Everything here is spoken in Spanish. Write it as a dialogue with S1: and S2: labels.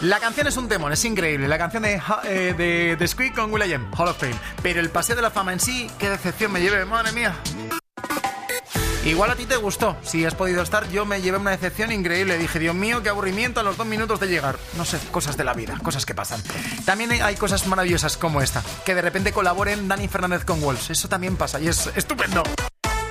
S1: La canción es un temón, es increíble. La canción de Squeak con will.i.am, Hall of Fame. Pero el paseo de la fama en sí, qué decepción me llevé, madre mía. Igual a ti te gustó. Si has podido estar, yo me llevé una decepción increíble. Dije, Dios mío, qué aburrimiento a los 2 minutos de llegar. No sé, cosas de la vida, cosas que pasan. También hay cosas maravillosas como esta. Que de repente colaboren Dani Fernández con Wolves. Eso también pasa y es estupendo.